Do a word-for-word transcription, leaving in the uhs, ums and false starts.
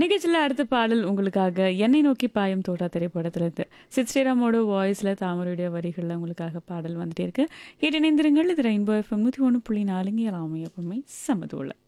நிகழ்ச்சியில் அடுத்த பாடல் உங்களுக்காக என்னை நோக்கி பாயும் தோட்டா திரைப்படத்திலிருந்து சித் ஸ்ரீராமோட வாய்ஸில் தாமரையுடைய வரிகளில் உங்களுக்காக பாடல் வந்துட்டே இருக்கு. கேட்டு இணைந்திருங்கள். இது ரெயின்போ எஃப்எம் நூற்றி ஒன்று புள்ளி நாலுங்க ராமையப்பமை சமதோல